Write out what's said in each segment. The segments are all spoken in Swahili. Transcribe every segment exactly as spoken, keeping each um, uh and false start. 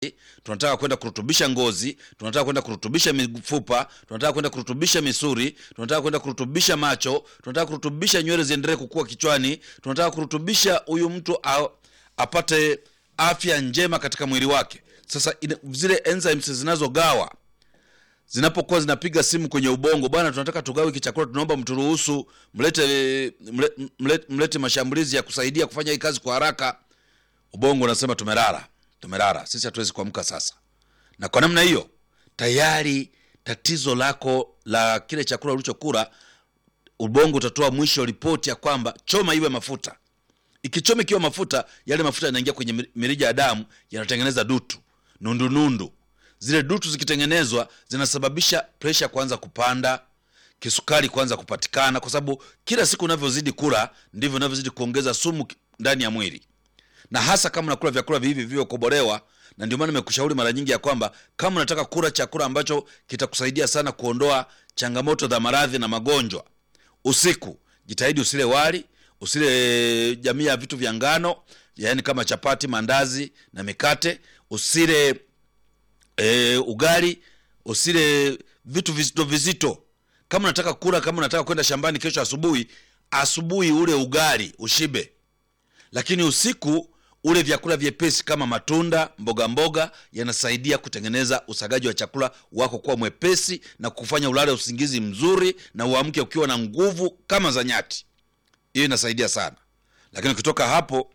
tunataka kwenda kurutubisha ngozi, tunataka kwenda kurutubisha mifupa, tunataka kwenda kurutubisha misuli, tunataka kwenda kurutubisha macho, tunataka kurutubisha nywele ziendelee kukua kichwani, tunataka kurutubisha huyu mtu a, apate afya njema katika mwili wake. Sasa ina, zile enzymes zinazogawa zinapokuwa zinapiga simu kwenye ubongo, bwana tunataka tugawe hiki chakula, tunaomba mturuhusu mlete mlete, mlete mlete mashambulizi ya kusaidia kufanya hii kazi kwa haraka. Ubongo unasema tumelala, tumelala, sisi hatuwezi kuamka sasa. Na kwa namna hiyo tayari tatizo lako la kile chakula ulichokula, ubongo utatoa mwisho ripoti ya kwamba choma iwe mafuta. Ikichoma kiwa mafuta, yale mafuta yanaingia kwenye mirija ya damu, yanatengeneza dutu, nundu nundu. Zile dutu zikitengenezwa zinasababisha pressure kuanza kupanda, kisukari kuanza kupatikana, kwa sababu kila siku unavyozidi kula ndivyo unavyozidi kuongeza sumu ndani ya mwili. Na hasa kama unakula vyakula hivi vilivyokobolewa, na ndio maana nimekushauri mara nyingi ya kwamba kama unataka kula chakula ambacho kitakusaidia sana kuondoa changamoto za maradhi na magonjwa, usiku jitahidi usile wali, usile jamii ya vitu vya ngano, yani kama chapati, mandazi na mikate, usile e, ugali, usile vitu vizito vizito. Kama unataka kula, kama unataka kwenda shambani kesho asubuhi, asubuhi ule ugali ushibe. Lakini usiku ule vyakula vyepesi kama matunda, mboga mboga, yanasaidia kutengeneza usagaji wa chakula wako kuwa mwepesi na kufanya ulale usingizi mzuri na uamke ukiwa na nguvu kama za nyati. Hiyo inasaidia sana. Lakini kutoka hapo,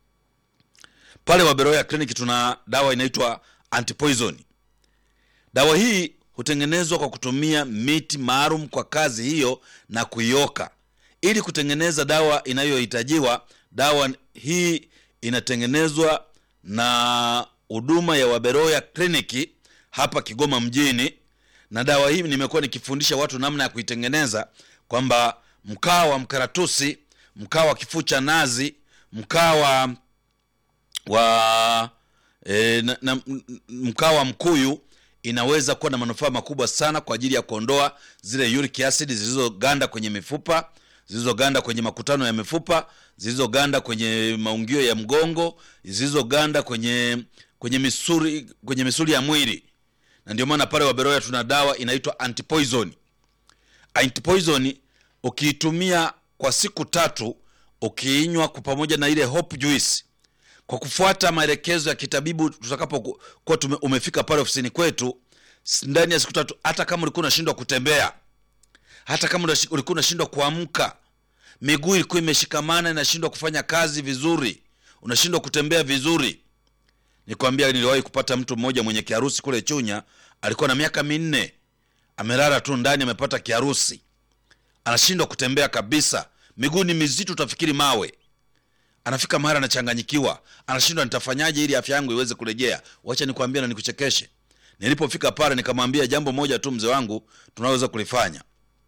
pale Waberoya Clinic tuna dawa inaitwa antipoison. Dawa hii hutengenezwa kwa kutumia miti maalum kwa kazi hiyo na kuioka ili kutengeneza dawa inayohitajiwa. Dawa hii inatengenezwa na huduma ya Waberoya Clinic hapa Kigoma mjini, na dawa hii nimekuwa nikifundisha watu namna ya kuitengeneza, kwamba mkaa wa mkaratusi, mkaa wa kifuu cha nazi, mkaa wa wa e, na, na, mkaa wa mkuyu inaweza kuwa na manufaa makubwa sana kwa ajili ya kuondoa zile uric acid zilizoganda kwenye mifupa, zilizoganda kwenye makutano ya mifupa, zilizoganda kwenye maungio ya mgongo, zilizoganda kwenye kwenye misuli kwenye misuli ya mwili. Na ndio maana pale Waberoya tuna dawa inaitwa antipoison. Antipoison ukiitumia kwa siku tatu, ukiinywa kwa pamoja na ile hope juice, kwa kufuata maelekezo ya kitabibu, tutakapokuwa umefika pale ofisini kwetu, ndani ya siku tatu, hata kama ulikuwa unashindwa kutembea, hata kama ulikuwa unashindwa kuamka, miguu ilikuwa imeshikamana inashindwa kufanya kazi vizuri, unashindwa kutembea vizuri. Nikwambia, niliwahi kupata mtu mmoja mwenye kiharusi kule Chunya, alikuwa na miaka minne, amelala tu ndani, amepata kiharusi, anashindwa kutembea kabisa, miguu ni mizito utafikiri mawe. Anafika mahali anachanganyikiwa, anashindwa nitafanyaje ili afya yangu iweze kurejea. Wacha nikwambie na nikuchekeshe. Nilipofika pale nikamwambia jambo moja tu, mzee wangu, tunaweza kulifanya.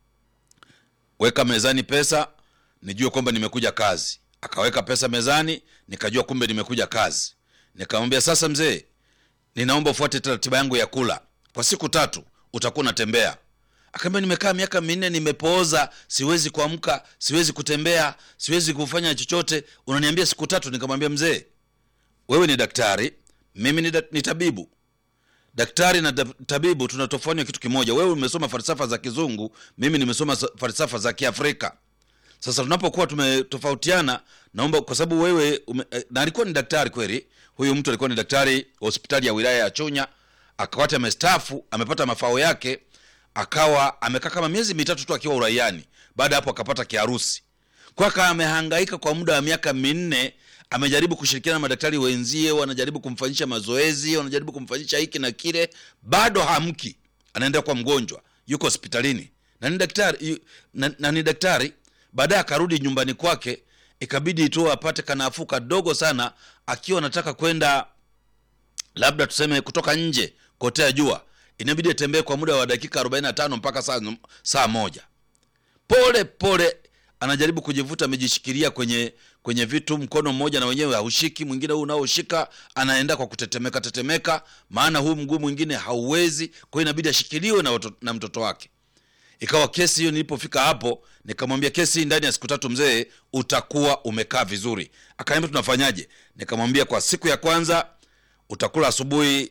Weka mezani pesa, nijue kwamba nimekuja kazi. Akaweka pesa mezani, nikajua kumbe nimekuja kazi. Nikamwambia, sasa mzee, ninaomba ufuate taratibu yangu ya kula. Kwa siku tatu utakuwa unatembea. Akamwambia, nimekaa miaka minne nimepooza, siwezi kuamka, siwezi kutembea, siwezi kufanya chochote, unaniambia siku tatu? Nikamwambia, mzee, wewe ni daktari, mimi ni, da, ni tabibu. Daktari na tabibu tunatofauti kitu kimoja. Wewe umesoma falsafa za kizungu, mimi nimesoma falsafa za Kiafrika. Sasa tunapokuwa tumetofautiana, naomba, kwa sababu wewe ume, na alikuwa ni daktari kweli, huyu mtu alikuwa ni daktari hospitali ya wilaya ya Chunya, akawata amestaafu, amepata mafao yake, akawa amekaa kama miezi mitatu tu akiwa uraiani. Baada hapo akapata kiharusi. Kwa kama amehangaika kwa muda wa miaka minne, amejaribu kushirikiana na madaktari wenzie, wanajaribu kumfanyisha mazoezi, wanajaribu kumfanyisha hiki na kile, bado hamki. Anaenda kwa mgonjwa, yuko hospitalini. Na ni daktari na, na ni daktari. Baadaye akarudi nyumbani kwake, ikabidi tu apate kanafuu kadogo sana, akiwa anataka kwenda labda tuseme kutoka nje kotea jua, inabidi atembee kwa muda wa dakika arobaini na tano mpaka saa saa moja. Pole pole anajaribu kujivuta, amejishikilia kwenye kwenye vitu, mkono mmoja na wenyewe haushiki, mwingine huu unaoshika anaenda kwa kutetemeka tetemeka, maana huu mguu mwingine hauwezi, kwa hiyo inabidi ashikiliwe na, na mtoto wake. Ikawa kesi hiyo, nilipofika hapo nikamwambia, kesi ndani ya siku tatu mzee utakuwa umekaa vizuri. Akaniambia, tunafanyaje? Nikamwambia, kwa siku ya kwanza utakula asubuhi